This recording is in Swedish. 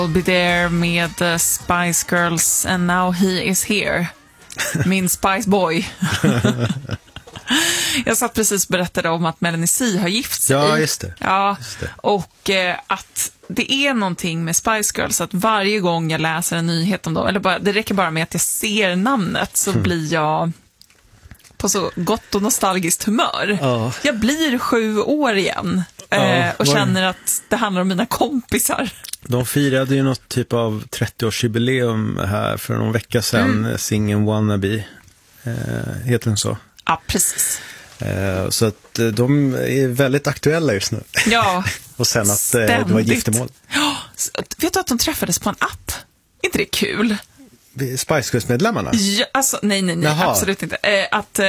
I'll be there med Spice Girls and now he is here. Min Spice Boy. Jag satt precis och berättade om att Melanie C har gift sig. Ja, just det. Ja, Just det. och att det är någonting med Spice Girls att varje gång jag läser en nyhet om dem, eller bara, det räcker bara med att jag ser namnet så blir jag på så gott och nostalgiskt humör. Ja. Jag blir 7 år igen och känner att det handlar om mina kompisar. De firade ju något typ av 30-årsjubileum här för någon vecka sedan, Singin' Wannabe, heter den så? Ja, precis. Så att de är väldigt aktuella just nu. Ja, och sen att det var giftermål. Ja, vet du att de träffades på en app? Är inte det kul? Spice Girls-medlemmarna? Ja, alltså, nej, Jaha. absolut inte. Att